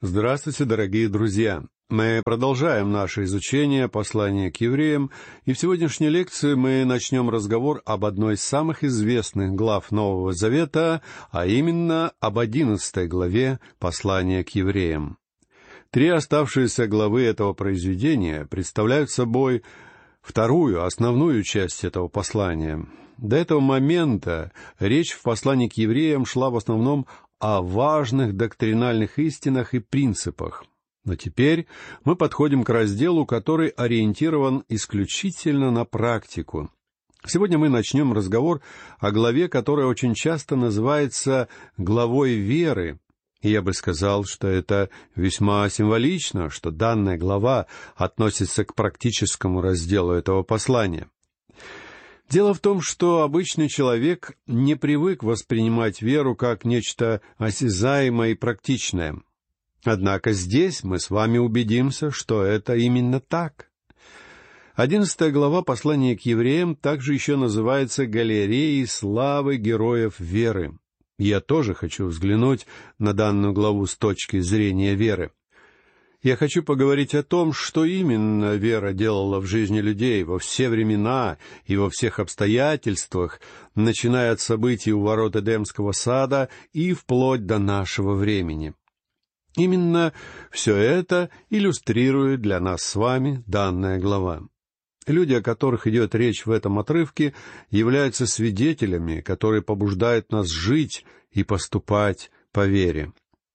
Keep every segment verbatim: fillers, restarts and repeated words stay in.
Здравствуйте, дорогие друзья! Мы продолжаем наше изучение послания к евреям, и в сегодняшней лекции мы начнем разговор об одной из самых известных глав Нового Завета, а именно об одиннадцатой главе послания к евреям. Три оставшиеся главы этого произведения представляют собой вторую, основную часть этого послания. До этого момента речь в послании к евреям шла в основном о важных доктринальных истинах и принципах. Но теперь мы подходим к разделу, который ориентирован исключительно на практику. Сегодня мы начнем разговор о главе, которая очень часто называется «главой веры». И я бы сказал, что это весьма символично, что данная глава относится к практическому разделу этого послания. Дело в том, что обычный человек не привык воспринимать веру как нечто осязаемое и практичное. Однако здесь мы с вами убедимся, что это именно так. Одиннадцатая глава послания к евреям также еще называется «Галереей славы героев веры». Я тоже хочу взглянуть на данную главу с точки зрения веры. Я хочу поговорить о том, что именно вера делала в жизни людей во все времена и во всех обстоятельствах, начиная от событий у ворот Эдемского сада и вплоть до нашего времени. Именно все это иллюстрирует для нас с вами данная глава. Люди, о которых идет речь в этом отрывке, являются свидетелями, которые побуждают нас жить и поступать по вере.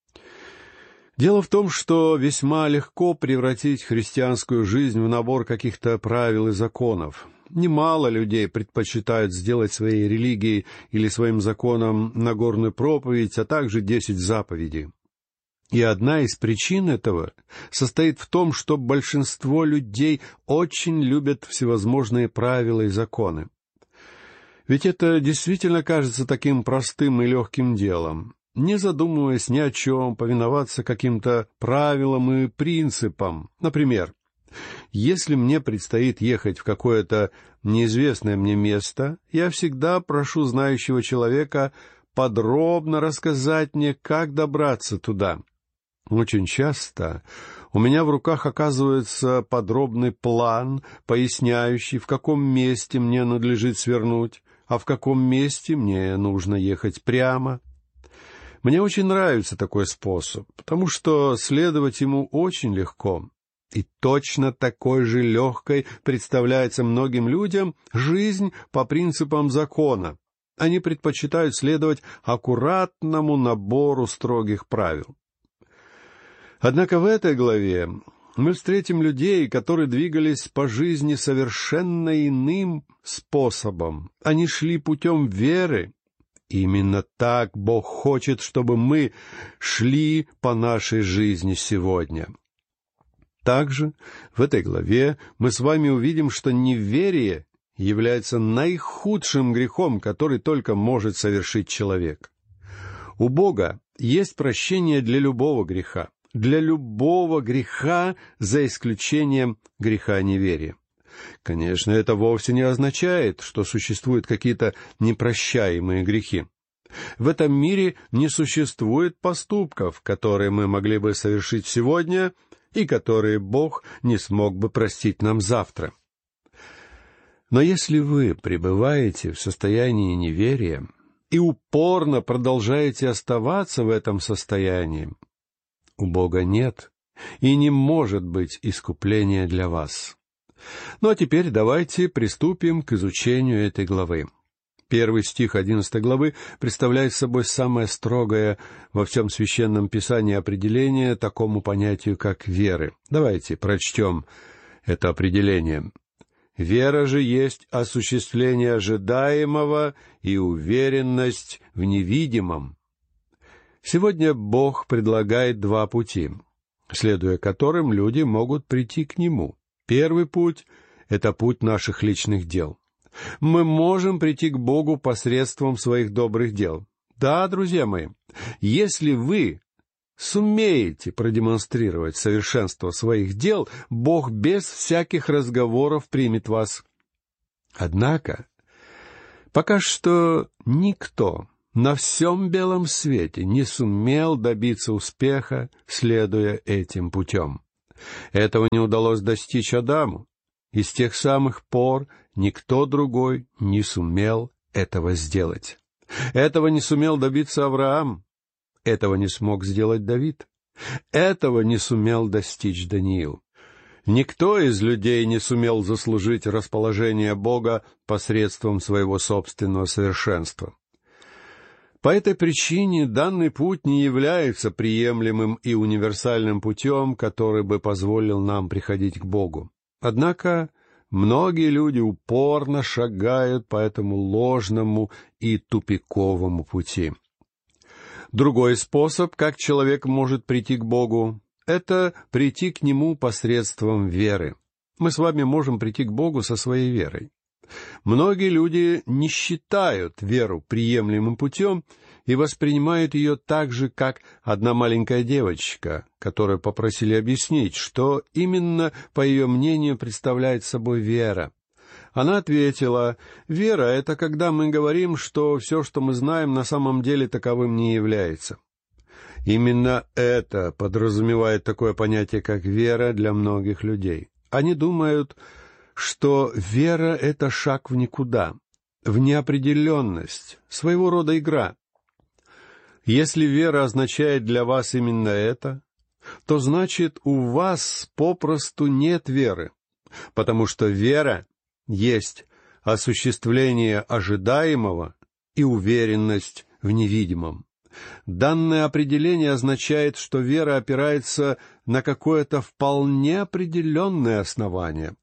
Дело в том, что весьма легко превратить христианскую жизнь в набор каких-то правил и законов. Немало людей предпочитают сделать своей религией или своим законом Нагорную проповедь, а также десять заповедей. И одна из причин этого состоит в том, что большинство людей очень любят всевозможные правила и законы. Ведь это действительно кажется таким простым и легким делом. Не задумываясь ни о чем, повиноваться каким-то правилам и принципам. Например, если мне предстоит ехать в какое-то неизвестное мне место, я всегда прошу знающего человека подробно рассказать мне, как добраться туда. Очень часто у меня в руках оказывается подробный план, поясняющий, в каком месте мне надлежит свернуть, а в каком месте мне нужно ехать прямо. Мне очень нравится такой способ, потому что следовать ему очень легко. И точно такой же легкой представляется многим людям жизнь по принципам закона. Они предпочитают следовать аккуратному набору строгих правил. Однако в этой главе мы встретим людей, которые двигались по жизни совершенно иным способом. Они шли путем веры. Именно так Бог хочет, чтобы мы шли по нашей жизни сегодня. Также в этой главе мы с вами увидим, что неверие является наихудшим грехом, который только может совершить человек. У Бога есть прощение для любого греха, для любого греха, за исключением греха неверия. Конечно, это вовсе не означает, что существуют какие-то непрощаемые грехи. В этом мире не существует поступков, которые мы могли бы совершить сегодня и которые Бог не смог бы простить нам завтра. Но если вы пребываете в состоянии неверия и упорно продолжаете оставаться в этом состоянии, у Бога нет и не может быть искупления для вас. Ну а теперь давайте приступим к изучению этой главы. Первый стих одиннадцатой главы представляет собой самое строгое во всем Священном Писании определение такому понятию, как веры. Давайте прочтем это определение. «Вера же есть осуществление ожидаемого и уверенность в невидимом». Сегодня Бог предлагает два пути, следуя которым люди могут прийти к Нему. Первый путь — это путь наших личных дел. Мы можем прийти к Богу посредством своих добрых дел. Да, друзья мои, если вы сумеете продемонстрировать совершенство своих дел, Бог без всяких разговоров примет вас. Однако, пока что никто на всем белом свете не сумел добиться успеха, следуя этим путем. Этого не удалось достичь Адаму, и с тех самых пор никто другой не сумел этого сделать. Этого не сумел добиться Авраам, этого не смог сделать Давид, этого не сумел достичь Даниил. Никто из людей не сумел заслужить расположение Бога посредством своего собственного совершенства. По этой причине данный путь не является приемлемым и универсальным путем, который бы позволил нам приходить к Богу. Однако многие люди упорно шагают по этому ложному и тупиковому пути. Другой способ, как человек может прийти к Богу, это прийти к Нему посредством веры. Мы с вами можем прийти к Богу со своей верой. Многие люди не считают веру приемлемым путем и воспринимают ее так же, как одна маленькая девочка, которую попросили объяснить, что именно, по ее мнению, представляет собой вера. Она ответила: «Вера — это когда мы говорим, что все, что мы знаем, на самом деле таковым не является». Именно это подразумевает такое понятие, как вера для многих людей. Они думают, что вера — это шаг в никуда, в неопределенность, своего рода игра. Если вера означает для вас именно это, то значит, у вас попросту нет веры, потому что вера есть осуществление ожидаемого и уверенность в невидимом. Данное определение означает, что вера опирается на какое-то вполне определенное основание.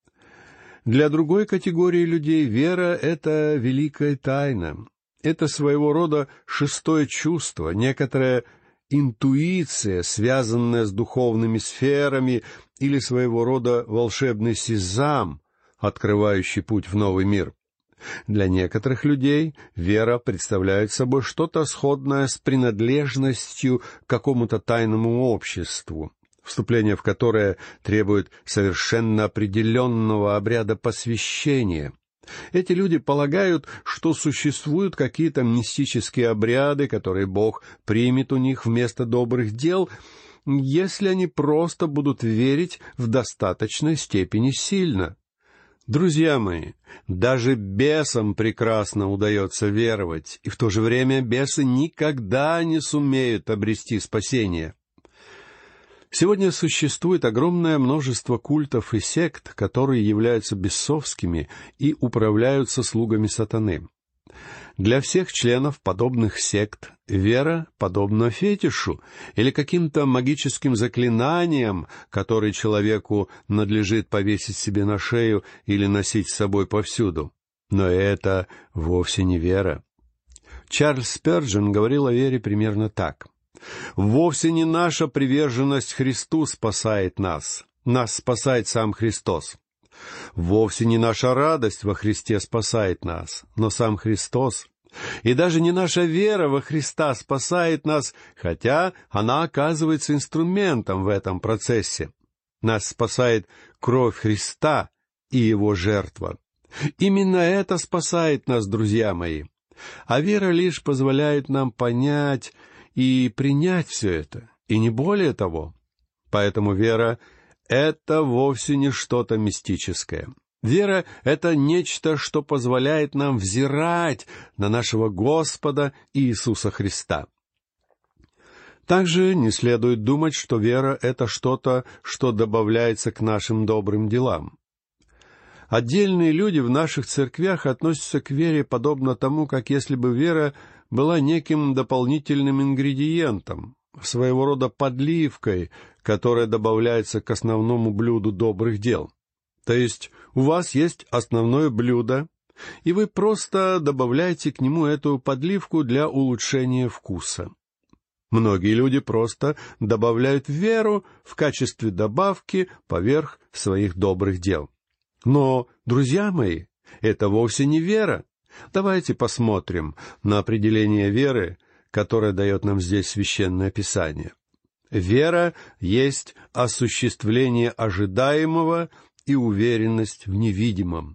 Для другой категории людей вера — это великая тайна. Это своего рода шестое чувство, некоторая интуиция, связанная с духовными сферами, или своего рода волшебный сезам, открывающий путь в новый мир. Для некоторых людей вера представляет собой что-то сходное с принадлежностью к какому-то тайному обществу, вступление в которое требует совершенно определенного обряда посвящения. Эти люди полагают, что существуют какие-то мистические обряды, которые Бог примет у них вместо добрых дел, если они просто будут верить в достаточной степени сильно. Друзья мои, даже бесам прекрасно удается веровать, и в то же время бесы никогда не сумеют обрести спасение. Сегодня существует огромное множество культов и сект, которые являются бесовскими и управляются слугами сатаны. Для всех членов подобных сект вера подобна фетишу или каким-то магическим заклинаниям, которые человеку надлежит повесить себе на шею или носить с собой повсюду. Но это вовсе не вера. Чарльз Спержен говорил о вере примерно так: «Вовсе не наша приверженность Христу спасает нас, нас спасает сам Христос. Вовсе не наша радость во Христе спасает нас, но сам Христос. И даже не наша вера во Христа спасает нас, хотя она оказывается инструментом в этом процессе. Нас спасает кровь Христа и Его жертва. Именно это спасает нас, друзья мои. А вера лишь позволяет нам понять и принять все это, и не более того. Поэтому вера — это вовсе не что-то мистическое. Вера — это нечто, что позволяет нам взирать на нашего Господа Иисуса Христа. Также не следует думать, что вера — это что-то, что добавляется к нашим добрым делам. Отдельные люди в наших церквях относятся к вере подобно тому, как если бы вера была неким дополнительным ингредиентом, своего рода подливкой, которая добавляется к основному блюду добрых дел. То есть у вас есть основное блюдо, и вы просто добавляете к нему эту подливку для улучшения вкуса. Многие люди просто добавляют веру в качестве добавки поверх своих добрых дел. Но, друзья мои, это вовсе не вера. Давайте посмотрим на определение веры, которое дает нам здесь Священное Писание. Вера есть осуществление ожидаемого и уверенность в невидимом.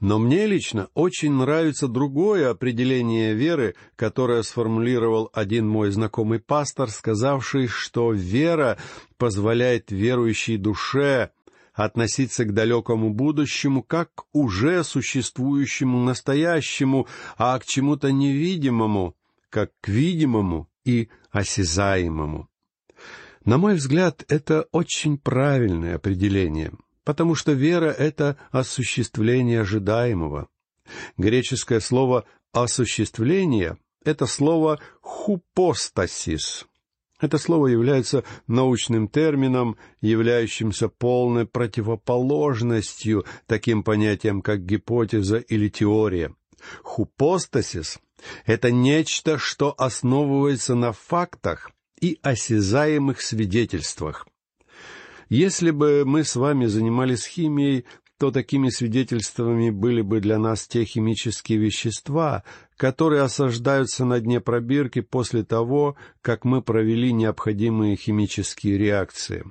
Но мне лично очень нравится другое определение веры, которое сформулировал один мой знакомый пастор, сказавший, что вера позволяет верующей душе относиться к далекому будущему как к уже существующему настоящему, а к чему-то невидимому, как к видимому и осязаемому. На мой взгляд, это очень правильное определение, потому что вера — это осуществление ожидаемого. Греческое слово «осуществление» — это слово «хупостасис». Это слово является научным термином, являющимся полной противоположностью таким понятиям, как гипотеза или теория. Хупостасис — это нечто, что основывается на фактах и осязаемых свидетельствах. Если бы мы с вами занимались химией, то такими свидетельствами были бы для нас те химические вещества, которые осаждаются на дне пробирки после того, как мы провели необходимые химические реакции.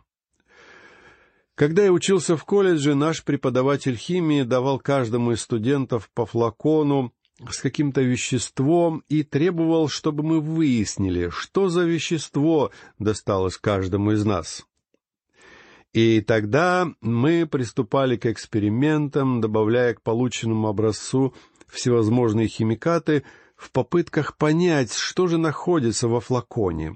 Когда я учился в колледже, наш преподаватель химии давал каждому из студентов по флакону с каким-то веществом и требовал, чтобы мы выяснили, что за вещество досталось каждому из нас. И тогда мы приступали к экспериментам, добавляя к полученному образцу всевозможные химикаты в попытках понять, что же находится во флаконе.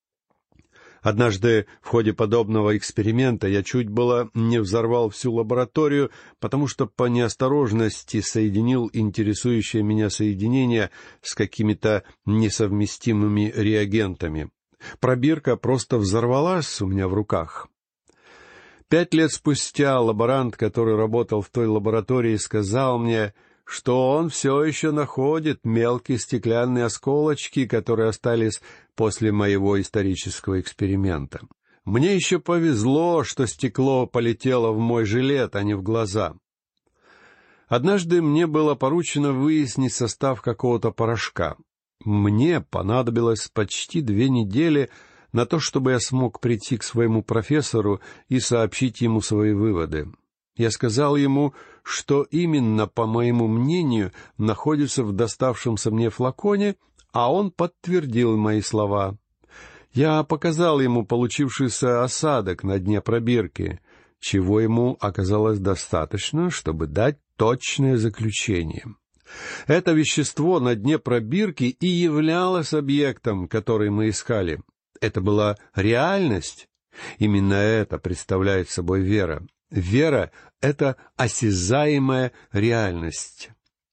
Однажды в ходе подобного эксперимента я чуть было не взорвал всю лабораторию, потому что по неосторожности соединил интересующее меня соединение с какими-то несовместимыми реагентами. Пробирка просто взорвалась у меня в руках. Пять лет спустя лаборант, который работал в той лаборатории, сказал мне, что он все еще находит мелкие стеклянные осколочки, которые остались после моего исторического эксперимента. Мне еще повезло, что стекло полетело в мой жилет, а не в глаза. Однажды мне было поручено выяснить состав какого-то порошка. Мне понадобилось почти две недели на то, чтобы я смог прийти к своему профессору и сообщить ему свои выводы. Я сказал ему, что именно, по моему мнению, находится в доставшемся мне флаконе, а он подтвердил мои слова. Я показал ему получившийся осадок на дне пробирки, чего ему оказалось достаточно, чтобы дать точное заключение. Это вещество на дне пробирки и являлось объектом, который мы искали. Это была реальность. Именно это представляет собой вера. Вера — это осязаемая реальность.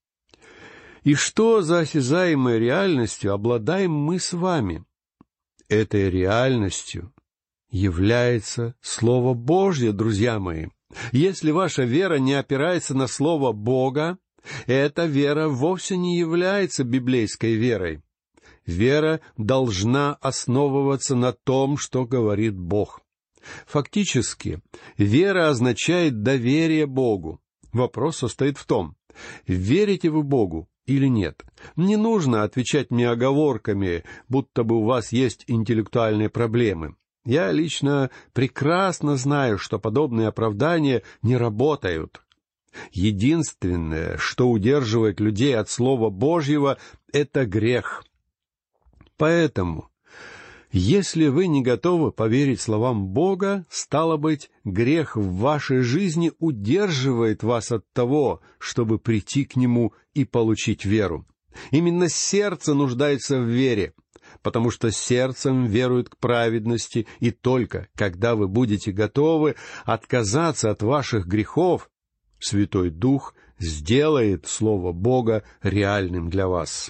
И что за осязаемой реальностью обладаем мы с вами? Этой реальностью является Слово Божье, друзья мои. Если ваша вера не опирается на Слово Бога, эта вера вовсе не является библейской верой. Вера должна основываться на том, что говорит Бог. Фактически, вера означает доверие Богу. Вопрос состоит в том, верите вы Богу или нет. Не нужно отвечать мне оговорками, будто бы у вас есть интеллектуальные проблемы. Я лично прекрасно знаю, что подобные оправдания не работают. Единственное, что удерживает людей от Слова Божьего, — это грех. Поэтому, если вы не готовы поверить словам Бога, стало быть, грех в вашей жизни удерживает вас от того, чтобы прийти к Нему и получить веру. Именно сердце нуждается в вере, потому что сердцем верует к праведности, и только когда вы будете готовы отказаться от ваших грехов, Святой Дух сделает Слово Бога реальным для вас.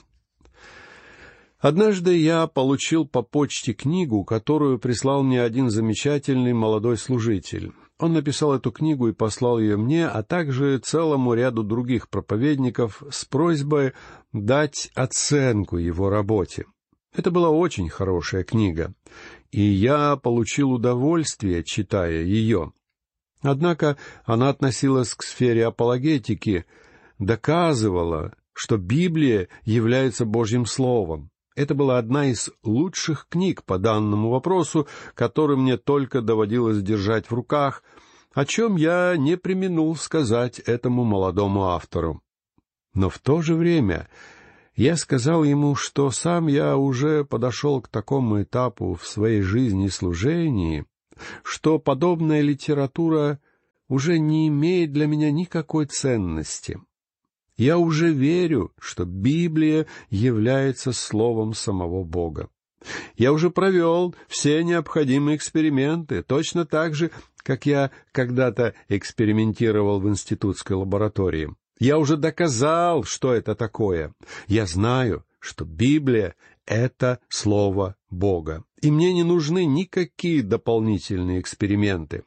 Однажды я получил по почте книгу, которую прислал мне один замечательный молодой служитель. Он написал эту книгу и послал ее мне, а также целому ряду других проповедников с просьбой дать оценку его работе. Это была очень хорошая книга, и я получил удовольствие, читая ее. Однако она относилась к сфере апологетики, доказывала, что Библия является Божьим Словом. Это была одна из лучших книг по данному вопросу, которую мне только доводилось держать в руках, о чем я не преминул сказать этому молодому автору. Но в то же время я сказал ему, что сам я уже подошел к такому этапу в своей жизни и служении, что подобная литература уже не имеет для меня никакой ценности. Я уже верю, что Библия является словом самого Бога. Я уже провел все необходимые эксперименты, точно так же, как я когда-то экспериментировал в институтской лаборатории. Я уже доказал, что это такое. Я знаю, что Библия — это Слово Бога, и мне не нужны никакие дополнительные эксперименты.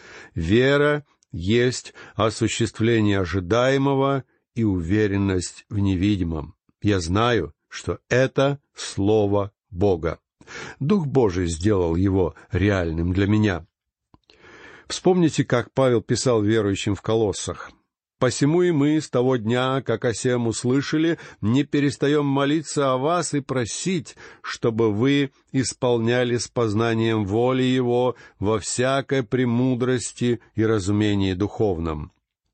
Вера есть осуществление ожидаемого и уверенность в невидимом. Я знаю, что это Слово Бога. Дух Божий сделал его реальным для меня. Вспомните, как Павел писал верующим в Колоссах: «Посему и мы с того дня, как о сем услышали, не перестаем молиться о вас и просить, чтобы вы исполняли с познанием воли Его во всякой премудрости и разумении духовном».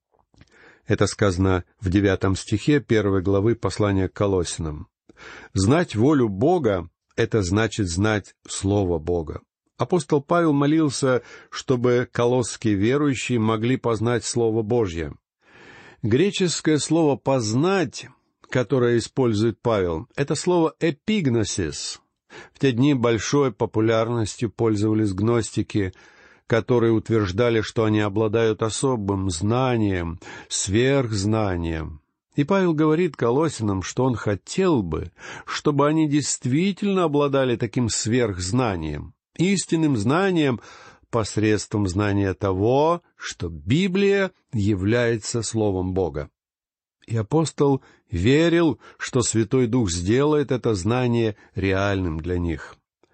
Это сказано в девятом стихе первой главы послания к Колоссянам. Знать волю Бога — это значит знать Слово Бога. Апостол Павел молился, чтобы колосские верующие могли познать Слово Божье. Греческое слово «познать», которое использует Павел, это слово «эпигносис». В те дни большой популярностью пользовались гностики, которые утверждали, что они обладают особым знанием, сверхзнанием. И Павел говорит Колоссянам, что он хотел бы, чтобы они действительно обладали таким сверхзнанием, истинным знанием, посредством знания того, что Библия является Словом Бога. И апостол верил, что Святой Дух сделает это знание реальным для них.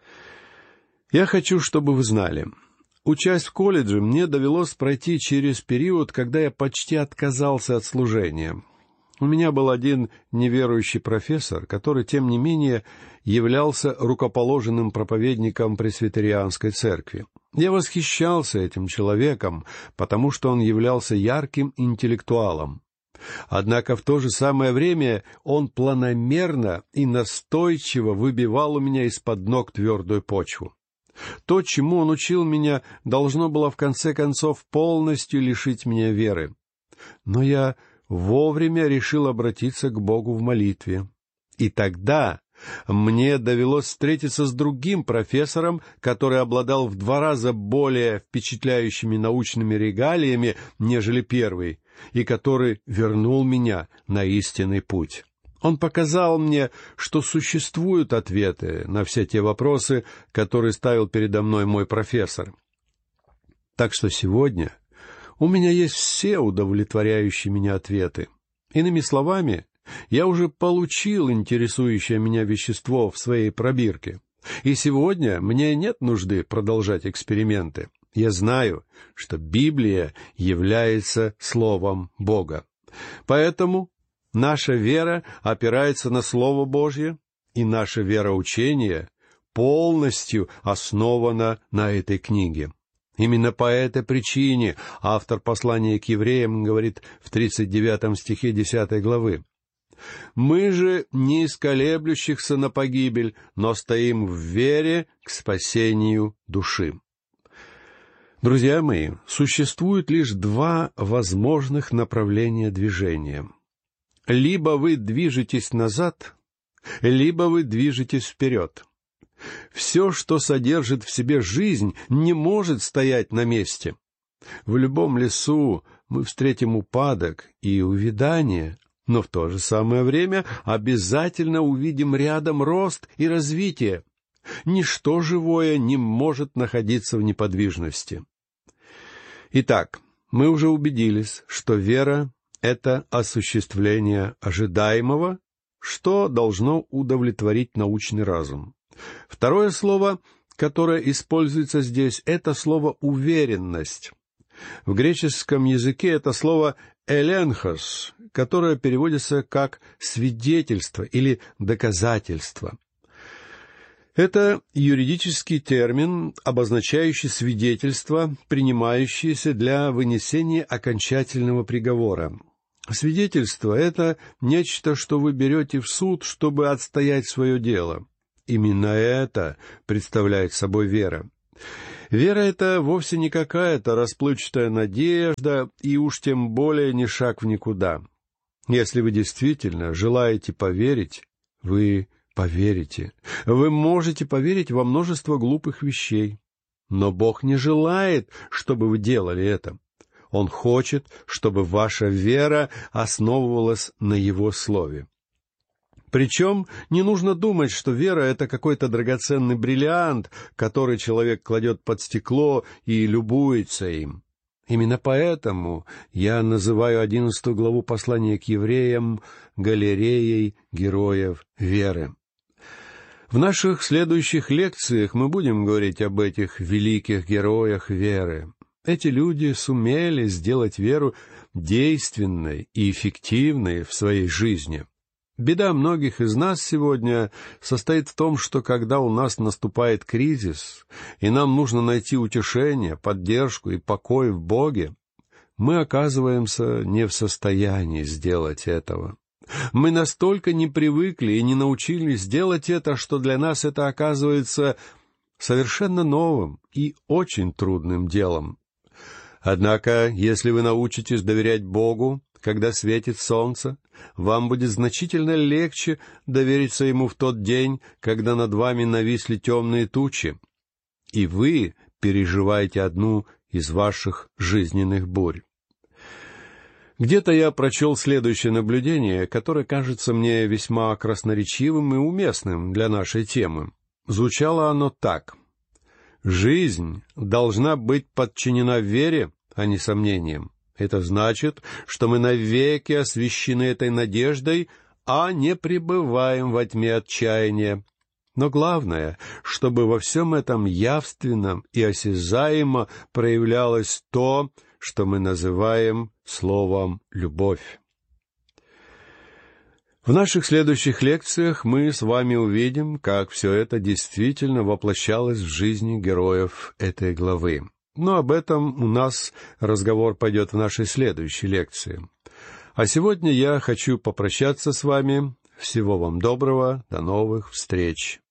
Я хочу, чтобы вы знали, учась в колледже, мне довелось пройти через период, когда я почти отказался от служения. У меня был один неверующий профессор, который, тем не менее, являлся рукоположенным проповедником пресвитерианской церкви. Я восхищался этим человеком, потому что он являлся ярким интеллектуалом. Однако в то же самое время он планомерно и настойчиво выбивал у меня из-под ног твердую почву. То, чему он учил меня, должно было в конце концов полностью лишить меня веры. Но я вовремя решил обратиться к Богу в молитве. И тогда мне довелось встретиться с другим профессором, который обладал в два раза более впечатляющими научными регалиями, нежели первый, и который вернул меня на истинный путь. Он показал мне, что существуют ответы на все те вопросы, которые ставил передо мной мой профессор. Так что сегодня у меня есть все удовлетворяющие меня ответы. Иными словами, я уже получил интересующее меня вещество в своей пробирке, и сегодня мне нет нужды продолжать эксперименты. Я знаю, что Библия является Словом Бога. Поэтому наша вера опирается на Слово Божье, и наше вероучение полностью основано на этой книге. Именно по этой причине автор послания к евреям говорит в тридцать девятом стихе десятой главы: «Мы же не из колеблющихся на погибель, но стоим в вере к спасению души». Друзья мои, существует лишь два возможных направления движения. Либо вы движетесь назад, либо вы движетесь вперед. Все, что содержит в себе жизнь, не может стоять на месте. В любом лесу мы встретим упадок и увядание, но в то же самое время обязательно увидим рядом рост и развитие. Ничто живое не может находиться в неподвижности. Итак, мы уже убедились, что вера — это осуществление ожидаемого, что должно удовлетворить научный разум. Второе слово, которое используется здесь, это слово «уверенность». В греческом языке это слово «эленхос», которое переводится как «свидетельство» или «доказательство». Это юридический термин, обозначающий свидетельство, принимающееся для вынесения окончательного приговора. Свидетельство — это нечто, что вы берете в суд, чтобы отстоять свое дело. Именно это представляет собой вера. Вера — это вовсе не какая-то расплывчатая надежда, и уж тем более не шаг в никуда. Если вы действительно желаете поверить, вы поверите. Вы можете поверить во множество глупых вещей. Но Бог не желает, чтобы вы делали это. Он хочет, чтобы ваша вера основывалась на Его Слове. Причем не нужно думать, что вера — это какой-то драгоценный бриллиант, который человек кладет под стекло и любуется им. Именно поэтому я называю одиннадцатую главу послания к евреям галереей героев веры. В наших следующих лекциях мы будем говорить об этих великих героях веры. Эти люди сумели сделать веру действенной и эффективной в своей жизни. Беда многих из нас сегодня состоит в том, что когда у нас наступает кризис, и нам нужно найти утешение, поддержку и покой в Боге, мы оказываемся не в состоянии сделать этого. Мы настолько не привыкли и не научились делать это, что для нас это оказывается совершенно новым и очень трудным делом. Однако, если вы научитесь доверять Богу, когда светит солнце, вам будет значительно легче довериться Ему в тот день, когда над вами нависли темные тучи, и вы переживаете одну из ваших жизненных бурь. Где-то я прочел следующее наблюдение, которое кажется мне весьма красноречивым и уместным для нашей темы. Звучало оно так: «Жизнь должна быть подчинена вере, а не сомнениям. Это значит, что мы навеки освящены этой надеждой, а не пребываем во тьме отчаяния. Но главное, чтобы во всем этом явственно и осязаемо проявлялось то, что мы называем словом «любовь». В наших следующих лекциях мы с вами увидим, как все это действительно воплощалось в жизни героев этой главы. Но об этом у нас разговор пойдет в нашей следующей лекции. А сегодня я хочу попрощаться с вами. Всего вам доброго, до новых встреч.